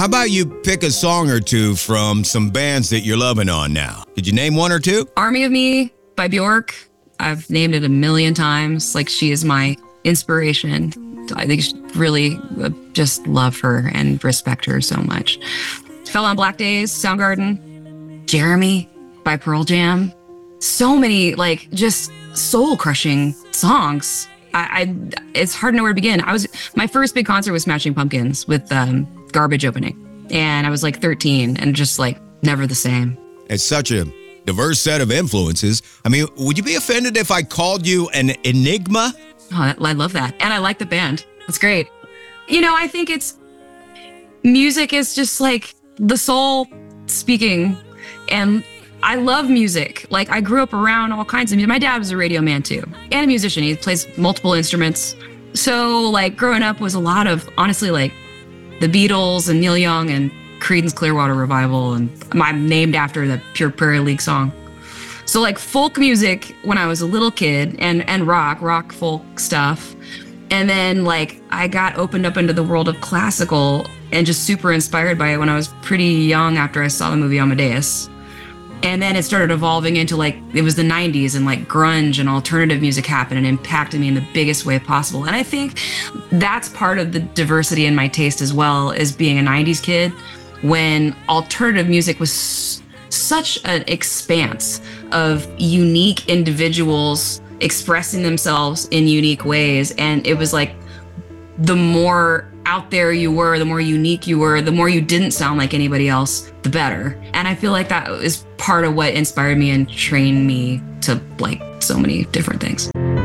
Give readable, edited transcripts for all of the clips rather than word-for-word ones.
How about you pick a song or two from some bands that you're loving on now? Could you name one or two? Army of Me by Bjork. I've named it a million times. Like, she is my inspiration. I think really just love her and respect her so much. Fell on Black Days, Soundgarden. Jeremy by Pearl Jam. So many like just soul crushing songs. It's hard to know where to begin. My first big concert was Smashing Pumpkins with Garbage opening, and I was like 13 and just like never the same. It's such a diverse set of influences. I mean, would you be offended if I called you an enigma? Oh, I love that. And I like the band. It's great. I think music is just like the soul speaking, and I love music. Like, I grew up around all kinds of music. My dad was a radio man too, and a musician. He plays multiple instruments. So like growing up was a lot of, honestly, like the Beatles and Neil Young and Creedence Clearwater Revival, and I'm named after the Pure Prairie League song. So like folk music when I was a little kid, and rock folk stuff. And then like I got opened up into the world of classical and just super inspired by it when I was pretty young after I saw the movie Amadeus. And then it started evolving into like, it was the 90s, and like grunge and alternative music happened and impacted me in the biggest way possible. And I think that's part of the diversity in my taste as well, as being a 90s kid, when alternative music was such an expanse of unique individuals expressing themselves in unique ways. And it was like, the more out there you were, the more unique you were, the more you didn't sound like anybody else, the better. And I feel like that is part of what inspired me and trained me to like so many different things.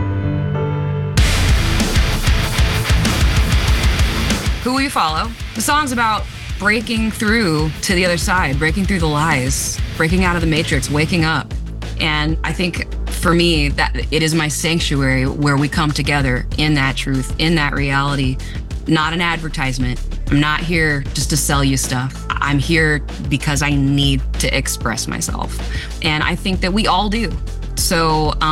Who Will You Follow? The song's about breaking through to the other side, breaking through the lies, breaking out of the matrix, waking up. And I think for me, that it is my sanctuary where we come together in that truth, in that reality. Not an advertisement. I'm not here just to sell you stuff. I'm here because I need to express myself. And I think that we all do. So